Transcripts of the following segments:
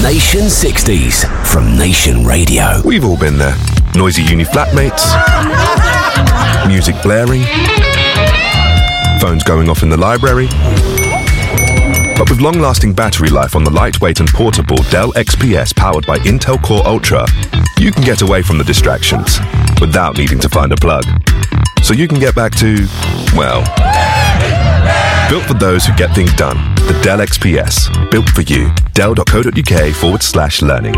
Nation 60s from Nation Radio. We've all been there. Noisy uni flatmates, music blaring, phones going off in the library. But with long-lasting battery life on the lightweight and portable Dell XPS powered by Intel Core Ultra, you can get away from the distractions without needing to find a plug. So you can get back to, well, built for those who get things done. The Dell XPS. Built for you. Dell.co.uk/learning.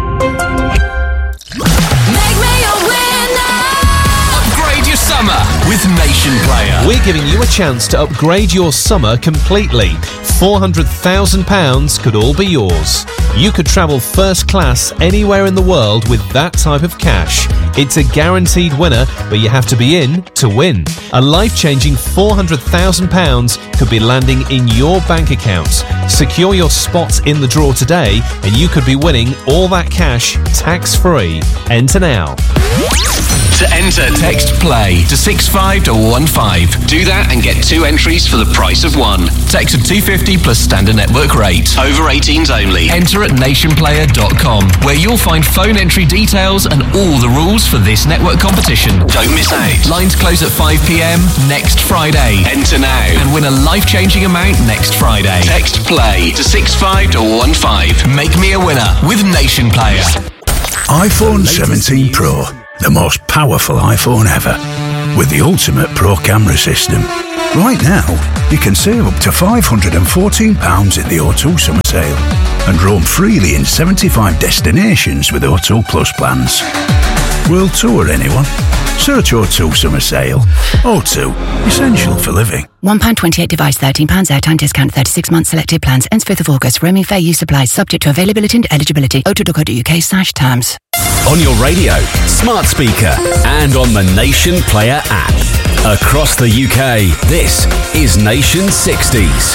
Upgrade your summer with Nation Player. We're giving you a chance to upgrade your summer completely. £400,000 could all be yours. You could travel first class anywhere in the world with that type of cash. It's a guaranteed winner, but you have to be in to win. A life-changing £400,000 could be landing in your bank account. Secure your spot in the draw today, and you could be winning all that cash tax-free. Enter now. To enter, text PLAY to 65215. Do that and get 2 entries for the price of 1. Text of $2.50 plus standard network rate. Over 18s only. Enter at nationplayer.com, where you'll find phone entry details and all the rules for this network competition. Don't miss out. Lines close at 5 p.m. next Friday. Enter now and win a life-changing amount next Friday. Text PLAY to 65215. Make me a winner with Nation Player. iPhone 17 Pro. The most powerful iPhone ever, with the ultimate Pro camera system. Right now, you can save up to £514 in the O2 summer sale and roam freely in 75 destinations with O2 Plus plans. World tour, anyone? Search O2 summer sale. O2, essential for living. £1.28 device, £13 airtime discount, 36 months selected plans, ends 5th of August. Roaming fair use applies, subject to availability and eligibility. o2.co.uk/terms. On your radio, smart speaker, and on the Nation Player app. Across the UK, this is Nation 60s.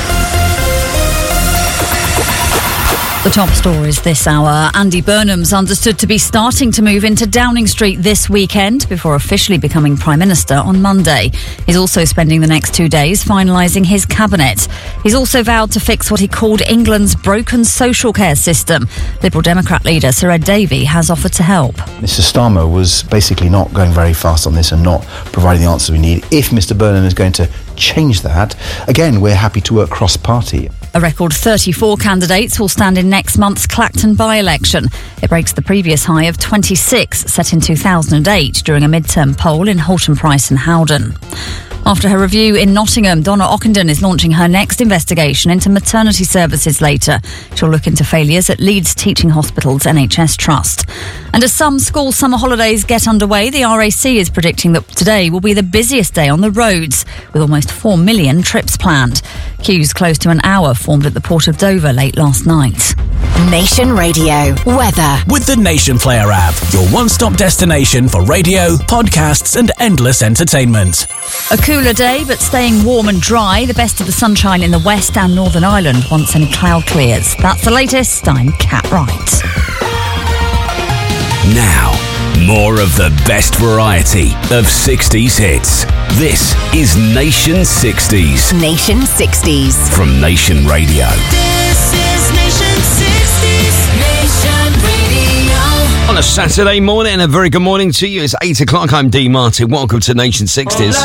The top stories this hour. Andy Burnham's understood to be starting to move into Downing Street this weekend before officially becoming Prime Minister on Monday. He's also spending the next 2 days finalising his cabinet. He's also vowed to fix what he called England's broken social care system. Liberal Democrat leader Sir Ed Davey has offered to help. Mr Starmer was basically not going very fast on this and not providing the answers we need. If Mr Burnham is going to change that, again, we're happy to work cross-party. A record 34 candidates will stand in next month's Clacton by-election. It breaks the previous high of 26 set in 2008 during a mid-term poll in Holton Price and Howden. After her review in Nottingham, Donna Ockenden is launching her next investigation into maternity services later. She'll look into failures at Leeds Teaching Hospital's NHS Trust. And as some school summer holidays get underway, the RAC is predicting that today will be the busiest day on the roads, with almost 4 million trips planned. Queues close to an hour formed at the Port of Dover late last night. Nation Radio weather. With the Nation Player app, your one-stop destination for radio, podcasts and endless entertainment. A cooler day, but staying warm and dry. The best of the sunshine in the West and Northern Ireland once any cloud clears. That's the latest. I'm Kat Wright. Now, more of the best variety of 60s hits. This is Nation 60s. Nation 60s. From Nation Radio. This is Nation 60s. Nation Radio. On a Saturday morning, and a very good morning to you. It's 8 o'clock. I'm Dean Martin. Welcome to Nation 60s.